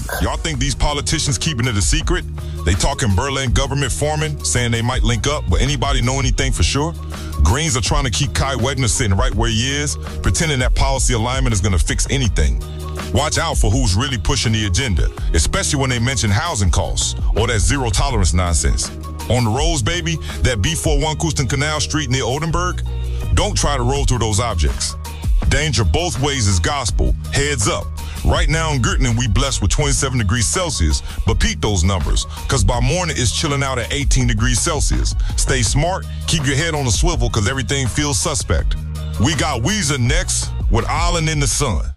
Y'all think these politicians keeping it a secret? They talking Berlin government forming, saying they might link up, but anybody know anything for sure? Greens are trying to keep Kai Wegner sitting right where he is, pretending that policy alignment is going to fix anything. Watch out for who's really pushing the agenda, especially when they mention housing costs or that zero tolerance nonsense. On the roads, baby, that B41 Houston Canal Street near Oldenburg, don't try to roll through those objects. Danger both ways is gospel. Heads up. Right now in Gertenen, we blessed with 27 degrees Celsius, but peep those numbers, because by morning it's chilling out at 18 degrees Celsius. Stay smart, keep your head on a swivel, because everything feels suspect. We got Weezer next with Island in the Sun.